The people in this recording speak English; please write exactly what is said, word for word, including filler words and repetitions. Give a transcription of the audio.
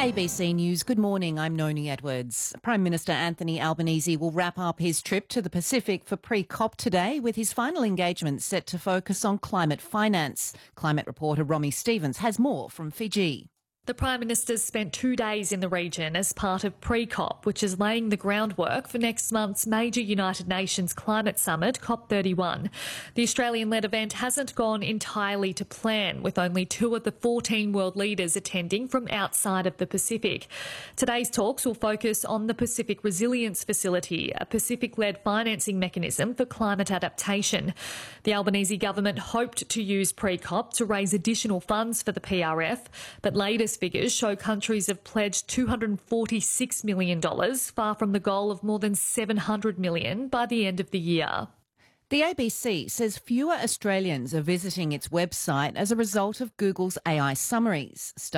A B C News, good morning, I'm Noni Edwards. Prime Minister Anthony Albanese will wrap up his trip to the Pacific for pre-COP today, with his final engagement set to focus on climate finance. Climate reporter Romy Stevens has more from Fiji. The Prime Minister spent two days in the region as part of pre-COP, which is laying the groundwork for next month's major United Nations climate summit, COP thirty-one. The Australian-led event hasn't gone entirely to plan, with only two of the fourteen world leaders attending from outside of the Pacific. Today's talks will focus on the Pacific Resilience Facility, a Pacific-led financing mechanism for climate adaptation. The Albanese government hoped to use pre-COP to raise additional funds for the P R F, but latest figures show countries have pledged two hundred forty-six million dollars, far from the goal of more than seven hundred million dollars by the end of the year. The A B C says fewer Australians are visiting its website as a result of Google's A I summaries.